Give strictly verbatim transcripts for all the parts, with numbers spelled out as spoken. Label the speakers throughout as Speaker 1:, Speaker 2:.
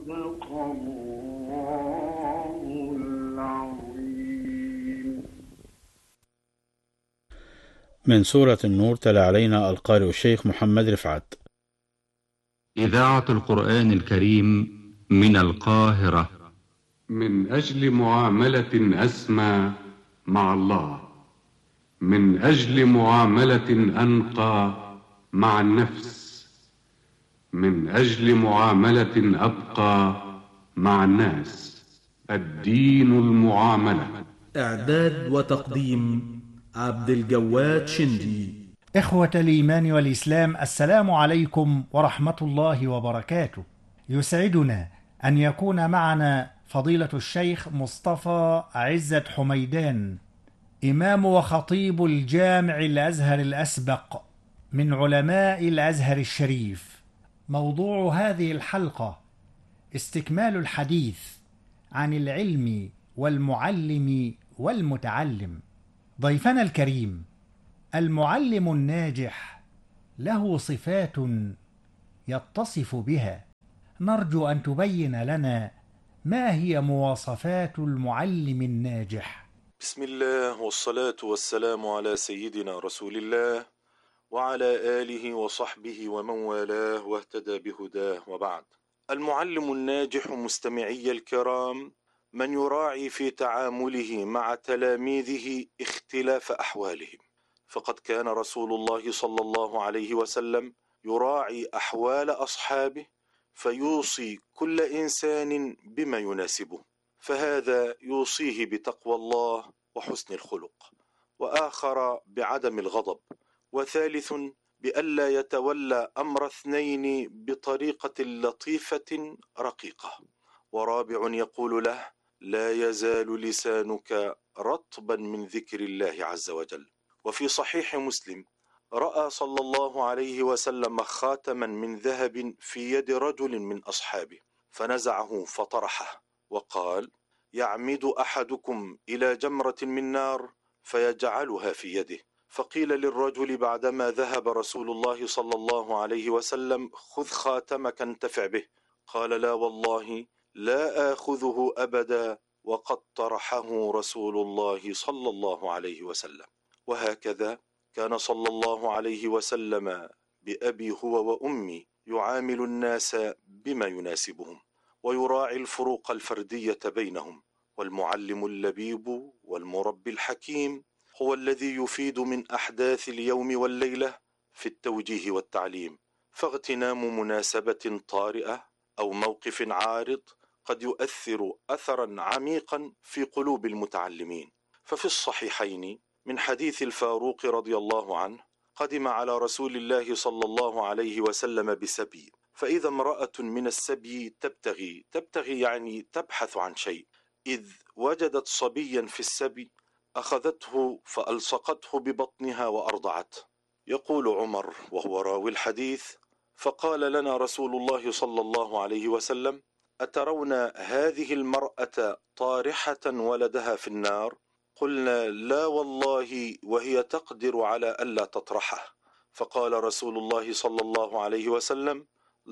Speaker 1: صدق الله العظيم.
Speaker 2: من سورة النور تلا علينا القارئ الشيخ محمد رفعت.
Speaker 3: إذاعة القرآن الكريم من القاهرة.
Speaker 4: من أجل معاملة أسمى مع الله، من أجل معاملة أنقى مع النفس، من أجل معاملة أبقى مع الناس. الدين المعاملة.
Speaker 5: إعداد وتقديم عبد الجواد شندي.
Speaker 6: إخوة الإيمان والإسلام، السلام عليكم ورحمة الله وبركاته. يسعدنا أن يكون معنا فضيلة الشيخ مصطفى عزت حميدان، إمام وخطيب الجامع الأزهر الأسبق من علماء الأزهر الشريف. موضوع هذه الحلقة استكمال الحديث عن العلم والمعلم والمتعلم. ضيفنا الكريم المعلم الناجح له صفات يتصف بها، نرجو أن تبين لنا ما هي مواصفات المعلم الناجح.
Speaker 7: بسم الله والصلاة والسلام على سيدنا رسول الله وعلى آله وصحبه ومن والاه واهتدى بهداه، وبعد. المعلم الناجح مستمعي الكرام من يراعي في تعامله مع تلاميذه اختلاف أحوالهم، فقد كان رسول الله صلى الله عليه وسلم يراعي أحوال أصحابه فيوصي كل إنسان بما يناسبه، فهذا يوصيه بتقوى الله وحسن الخلق، وآخر بعدم الغضب، وثالث بألا يتولى أمر اثنين بطريقة لطيفة رقيقة، ورابع يقول له: لا يزال لسانك رطبا من ذكر الله عز وجل. وفي صحيح مسلم رأى صلى الله عليه وسلم خاتما من ذهب في يد رجل من أصحابه، فنزعه فطرحه وقال: يعمد أحدكم إلى جمرة من نار فيجعلها في يده. فقيل للرجل بعدما ذهب رسول الله صلى الله عليه وسلم: خذ خاتمك انتفع به. قال: لا والله لا آخذه أبدا، وقد طرحه رسول الله صلى الله عليه وسلم. وهكذا كان صلى الله عليه وسلم بأبي هو وأمي يعامل الناس بما يناسبهم، ويراعي الفروق الفردية بينهم. والمعلم اللبيب والمربي الحكيم هو الذي يفيد من أحداث اليوم والليلة في التوجيه والتعليم، فاغتنام مناسبة طارئة أو موقف عارض قد يؤثر أثرا عميقا في قلوب المتعلمين. ففي الصحيحين من حديث الفاروق رضي الله عنه: قدم على رسول الله صلى الله عليه وسلم بسبي، فإذا امرأة من السبي تبتغي تبتغي يعني تبحث عن شيء، إذ وجدت صبيا في السبي أخذته فألصقته ببطنها وأرضعته. يقول عمر وهو راوي الحديث: فقال لنا رسول الله صلى الله عليه وسلم: أترون هذه المرأة طارحة ولدها في النار؟ قلنا: لا والله، وهي تقدر على ألا تطرحه. فقال رسول الله صلى الله عليه وسلم: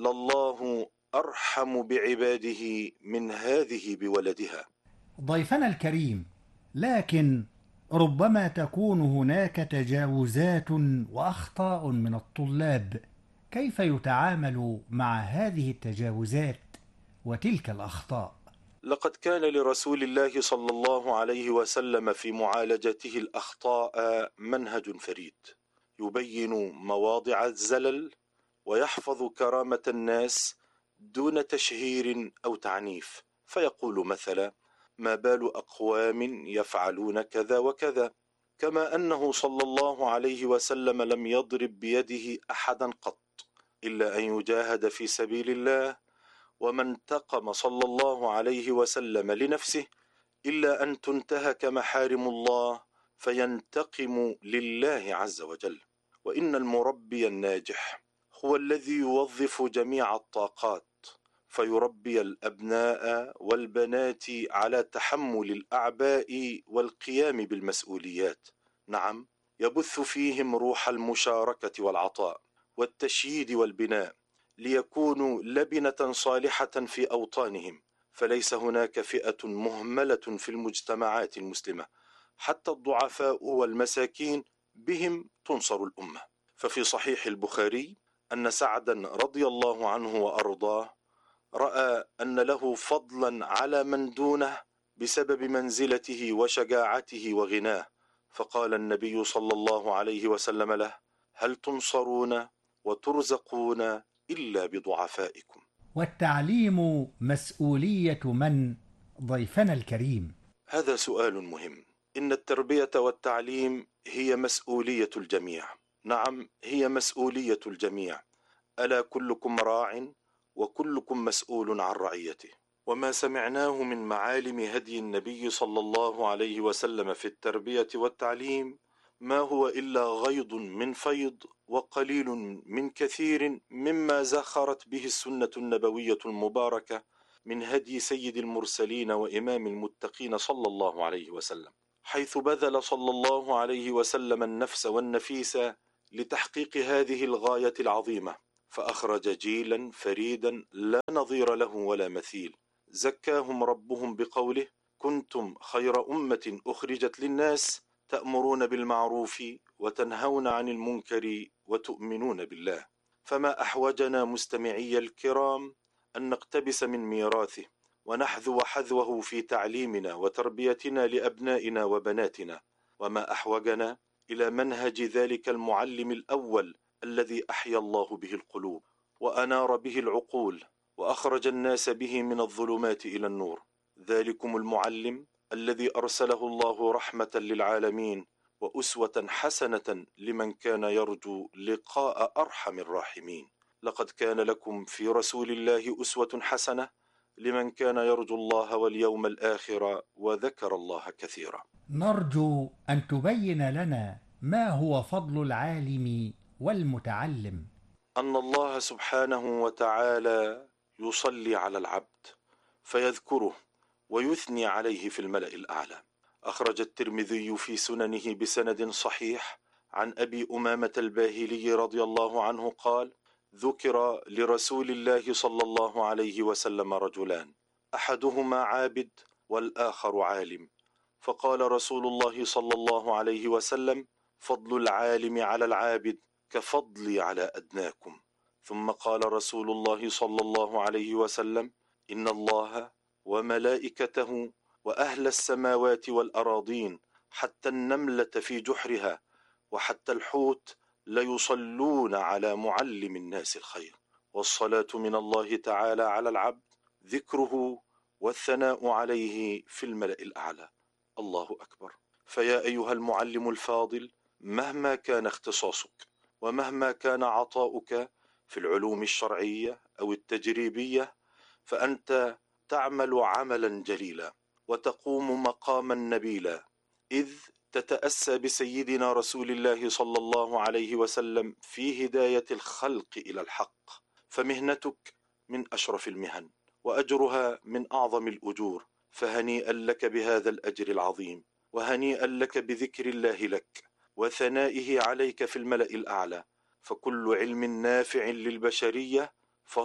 Speaker 7: لله أرحم بعباده من هذه بولدها.
Speaker 6: ضيفنا الكريم، لكن ربما تكون هناك تجاوزات وأخطاء من الطلاب، كيف يتعامل مع هذه التجاوزات وتلك الأخطاء؟
Speaker 7: لقد كان لرسول الله صلى الله عليه وسلم في معالجته الأخطاء منهج فريد، يبين مواضع الزلل ويحفظ كرامة الناس دون تشهير أو تعنيف، فيقول مثلا: ما بال أقوام يفعلون كذا وكذا، كما أنه صلى الله عليه وسلم لم يضرب بيده أحدا قط إلا أن يجاهد في سبيل الله، وما انتقم صلى الله عليه وسلم لنفسه إلا أن تنتهك محارم الله فينتقم لله عز وجل. وإن المربي الناجح هو الذي يوظف جميع الطاقات فيربي الأبناء والبنات على تحمل الأعباء والقيام بالمسؤوليات. نعم، يبث فيهم روح المشاركة والعطاء والتشييد والبناء، ليكونوا لبنة صالحة في أوطانهم، فليس هناك فئة مهملة في المجتمعات المسلمة، حتى الضعفاء والمساكين بهم تنصر الأمة. ففي صحيح البخاري أن سعدا رضي الله عنه وأرضاه رأى أن له فضلا على من دونه بسبب منزلته وشجاعته وغناه، فقال النبي صلى الله عليه وسلم له: هل تنصرون وترزقون إلا بضعفائكم؟
Speaker 6: والتعليم مسؤولية من ضيفنا الكريم؟
Speaker 7: هذا سؤال مهم. إن التربية والتعليم هي مسؤولية الجميع. نعم، هي مسؤولية الجميع. ألا كلكم راع وكلكم مسؤول عن رعيته. وما سمعناه من معالم هدي النبي صلى الله عليه وسلم في التربية والتعليم ما هو إلا غيض من فيض وقليل من كثير مما زخرت به السنة النبوية المباركة من هدي سيد المرسلين وإمام المتقين صلى الله عليه وسلم، حيث بذل صلى الله عليه وسلم النفس والنفيس لتحقيق هذه الغاية العظيمة، فأخرج جيلا فريدا لا نظير له ولا مثيل، زكاهم ربهم بقوله: كنتم خير أمة أخرجت للناس تأمرون بالمعروف وتنهون عن المنكر وتؤمنون بالله. فما أحوجنا مستمعي الكرام أن نقتبس من ميراثه ونحذو حذوه في تعليمنا وتربيتنا لأبنائنا وبناتنا، وما أحوجنا إلى منهج ذلك المعلم الأول الذي أحيا الله به القلوب وأنار به العقول وأخرج الناس به من الظلمات إلى النور، ذلكم المعلم الذي أرسله الله رحمة للعالمين وأسوة حسنة لمن كان يرجو لقاء أرحم الراحمين. لقد كان لكم في رسول الله أسوة حسنة لمن كان يرجو الله واليوم الآخر وذكر الله كثيرا.
Speaker 6: نرجو أن تبين لنا ما هو فضل العالم والمتعلم.
Speaker 7: أن الله سبحانه وتعالى يصلي على العبد فيذكره ويثني عليه في الملأ الأعلى. أخرج الترمذي في سننه بسند صحيح عن أبي أمامة الباهلي رضي الله عنه قال: ذكر لرسول الله صلى الله عليه وسلم رجلان، أحدهما عابد والآخر عالم، فقال رسول الله صلى الله عليه وسلم: فضل العالم على العابد كفضلي على أدناكم. ثم قال رسول الله صلى الله عليه وسلم: إن الله وملائكته وأهل السماوات والأراضين حتى النملة في جحرها وحتى الحوت ليصلون على معلم الناس الخير. والصلاة من الله تعالى على العبد ذكره والثناء عليه في الملأ الأعلى. الله أكبر. فيا أيها المعلم الفاضل، مهما كان اختصاصك ومهما كان عطاؤك في العلوم الشرعية أو التجريبية، فأنت تعمل عملا جليلا وتقوم مقاما نبيلا، إذ تتأسى بسيدنا رسول الله صلى الله عليه وسلم في هداية الخلق إلى الحق. فمهنتك من أشرف المهن وأجرها من أعظم الأجور، فهنيئا لك بهذا الأجر العظيم، وهنيئا لك بذكر الله لك وثنائه عليك في الملأ الأعلى. فكل علم نافع للبشرية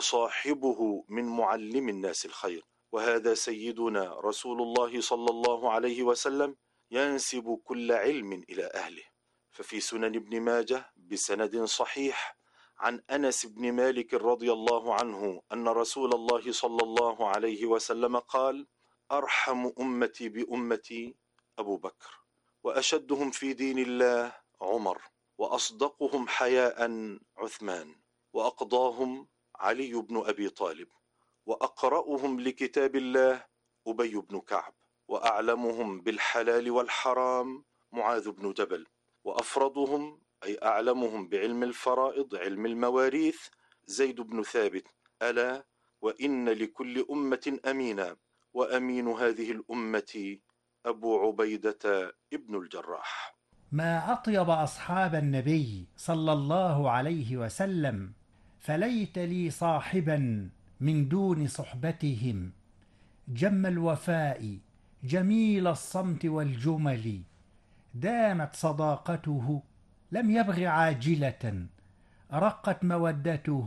Speaker 7: فصاحبه من معلم الناس الخير، وهذا سيدنا رسول الله صلى الله عليه وسلم ينسب كل علم إلى أهله. ففي سنن ابن ماجه بسند صحيح عن أنس بن مالك رضي الله عنه أن رسول الله صلى الله عليه وسلم قال: أرحم أمتي بأمتي أبو بكر، وأشدهم في دين الله عمر، وأصدقهم حياء عثمان، وأقضاهم علي بن أبي طالب، وأقرأهم لكتاب الله أبي بن كعب، وأعلمهم بالحلال والحرام معاذ بن جبل، وأفرضهم أي أعلمهم بعلم الفرائض علم المواريث زيد بن ثابت. ألا وإن لكل أمة أمينا، وأمين هذه الأمة أبو عبيدة ابن الجراح.
Speaker 6: ما أطيب أصحاب النبي صلى الله عليه وسلم، فليت لي صاحبا من دون صحبتهم، جم الوفاء جميل الصمت والجمل، دامت صداقته لم يبغ عاجلة، رقت مودته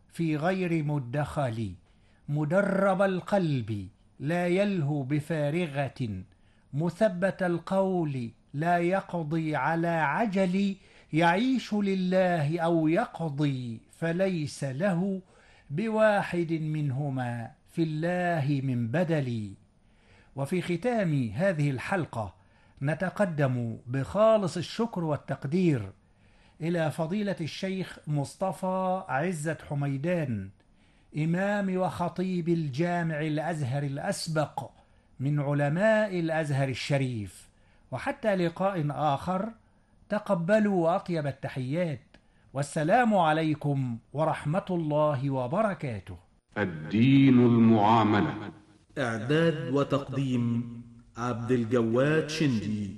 Speaker 6: في غير مدخل، مدرب القلب لا يلهو بفارغة، مثبت القول لا يقضي على عجل، يعيش لله أو يقضي فليس له بواحد منهما في الله من بدل. وفي ختام هذه الحلقة نتقدم بخالص الشكر والتقدير إلى فضيلة الشيخ مصطفى عزت حميدان، إمام وخطيب الجامع الأزهر الأسبق من علماء الأزهر الشريف. وحتى لقاء آخر، تقبلوا أطيب التحيات، والسلام عليكم ورحمة الله وبركاته.
Speaker 4: الدين المعاملة.
Speaker 5: إعداد وتقديم عبد الجواد شندي.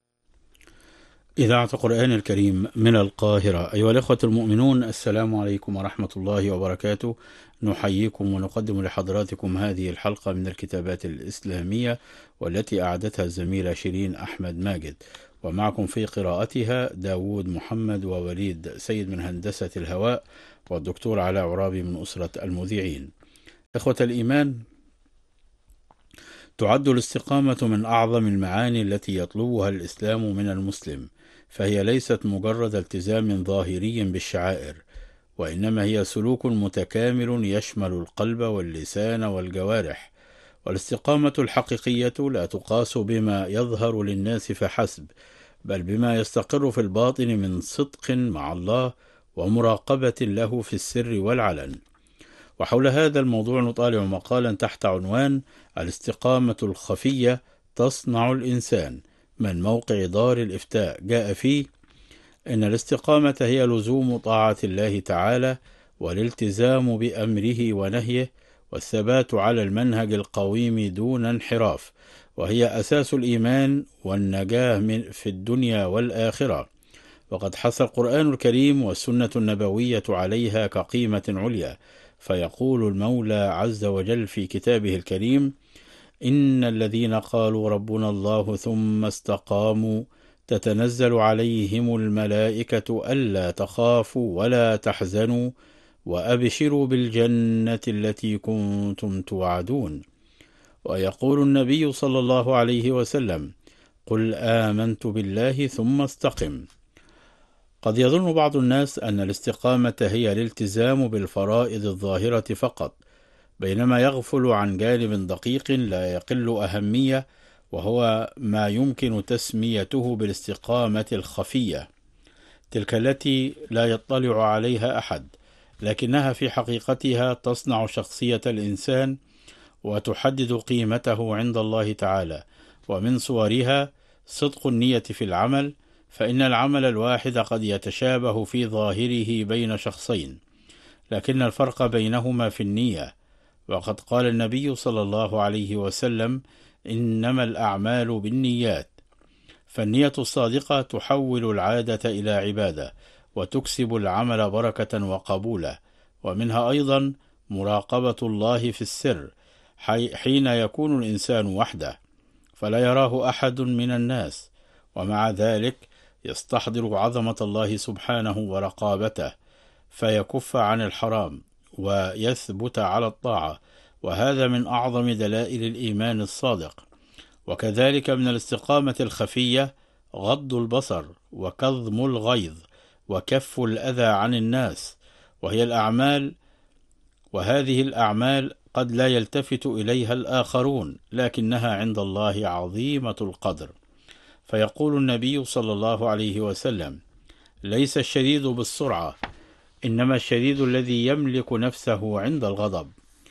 Speaker 2: إذاعة القرآن الكريم من القاهرة. أيها الأخوة المؤمنون، السلام عليكم ورحمة الله وبركاته. نحييكم ونقدم لحضراتكم هذه الحلقة من الكتابات الإسلامية، والتي أعدتها الزميلة شيرين أحمد ماجد، ومعكم في قراءتها داود محمد ووليد سيد من هندسة الهواء، والدكتور علاء عرابي من أسرة المذيعين. إخوة الإيمان، تعد الاستقامة من أعظم المعاني التي يطلبها الإسلام من المسلم، فهي ليست مجرد التزام ظاهري بالشعائر، وإنما هي سلوك متكامل يشمل القلب واللسان والجوارح. والاستقامة الحقيقية لا تقاس بما يظهر للناس فحسب، بل بما يستقر في الباطن من صدق مع الله ومراقبة له في السر والعلن. وحول هذا الموضوع نطالع مقالا تحت عنوان الاستقامة الخفية تصنع الإنسان، من موقع دار الإفتاء. جاء فيه إن الاستقامة هي لزوم طاعة الله تعالى، والالتزام بأمره ونهيه، والثبات على المنهج القويم دون انحراف، وهي أساس الإيمان والنجاة من في الدنيا والآخرة. وقد حث القرآن الكريم والسنة النبوية عليها كقيمة عليا، فيقول المولى عز وجل في كتابه الكريم: إن الذين قالوا ربنا الله ثم استقاموا تتنزل عليهم الملائكة ألا تخافوا ولا تحزنوا وأبشروا بالجنة التي كنتم توعدون. ويقول النبي صلى الله عليه وسلم: قل آمنت بالله ثم استقم. قد يظن بعض الناس أن الاستقامة هي الالتزام بالفرائض الظاهرة فقط، بينما يغفل عن جانب دقيق لا يقل أهمية، وهو ما يمكن تسميته بالاستقامة الخفية، تلك التي لا يطلع عليها أحد، لكنها في حقيقتها تصنع شخصية الإنسان وتحدد قيمته عند الله تعالى. ومن صورها صدق النية في العمل، فإن العمل الواحد قد يتشابه في ظاهره بين شخصين، لكن الفرق بينهما في النية. وقد قال النبي صلى الله عليه وسلم: إنما الأعمال بالنيات. فالنية الصادقة تحول العادة إلى عبادة، وتكسب العمل بركة وقبولا. ومنها أيضا مراقبة الله في السر، حين يكون الإنسان وحده فلا يراه أحد من الناس، ومع ذلك يستحضر عظمة الله سبحانه ورقابته، فيكف عن الحرام ويثبت على الطاعة، وهذا من أعظم دلائل الإيمان الصادق. وكذلك من الاستقامة الخفية غض البصر وكظم الغيظ وكف الأذى عن الناس، وهي الأعمال وهذه الأعمال قد لا يلتفت إليها الآخرون، لكنها عند الله عظيمة القدر. فيقول النبي صلى الله عليه وسلم: ليس الشديد بالسرعة، إنما الشديد الذي يملك نفسه عند الغضب.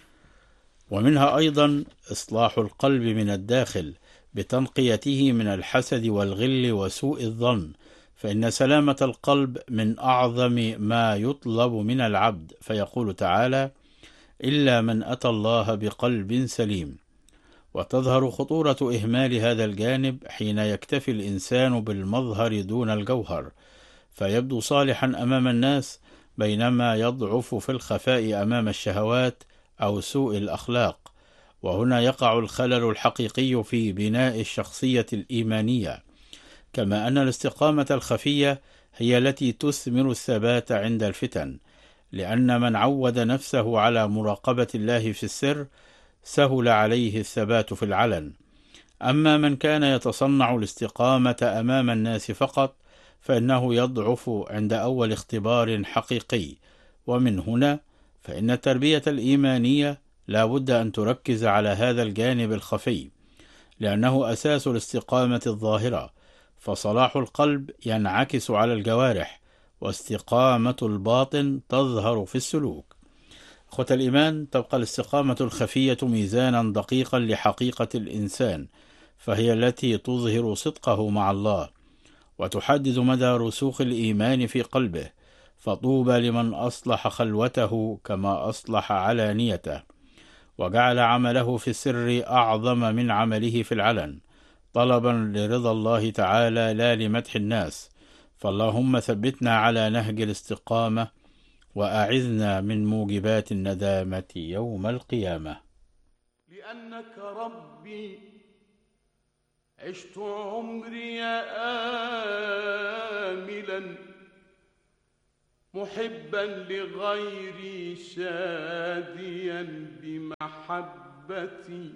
Speaker 2: ومنها أيضا إصلاح القلب من الداخل بتنقيته من الحسد والغل وسوء الظن، فإن سلامة القلب من أعظم ما يطلب من العبد. فيقول تعالى: إلا من أتى الله بقلب سليم. وتظهر خطورة إهمال هذا الجانب حين يكتفي الإنسان بالمظهر دون الجوهر، فيبدو صالحا أمام الناس، بينما يضعف في الخفاء أمام الشهوات أو سوء الأخلاق. وهنا يقع الخلل الحقيقي في بناء الشخصية الإيمانية. كما أن الاستقامة الخفية هي التي تثمر الثبات عند الفتن، لأن من عود نفسه على مراقبة الله في السر سهل عليه الثبات في العلن. أما من كان يتصنع الاستقامة أمام الناس فقط فإنه يضعف عند أول اختبار حقيقي. ومن هنا فإن التربية الإيمانية لا بد أن تركز على هذا الجانب الخفي، لأنه أساس الاستقامة الظاهرة، فصلاح القلب ينعكس على الجوارح، واستقامة الباطن تظهر في السلوك. أخوة الإيمان، تبقى الاستقامة الخفية ميزانا دقيقا لحقيقة الإنسان، فهي التي تظهر صدقه مع الله وتحدد مدى رسوخ الإيمان في قلبه. فطوبى لمن أصلح خلوته كما أصلح علانيته، وجعل عمله في السر أعظم من عمله في العلن، طلبا لرضا الله تعالى لا لمدح الناس. فاللهم ثبتنا على نهج الاستقامة، وأعذنا من موجبات الندامة يوم القيامة.
Speaker 1: لأنك ربي عشت عمري آملا محبا لغيري شاديا بمحبتي.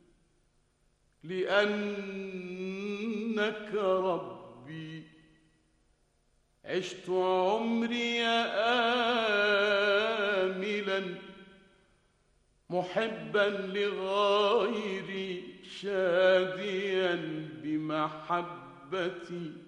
Speaker 1: لأنك ربي عشت عمري آملا محبا لغيري شاديا بمحبتي.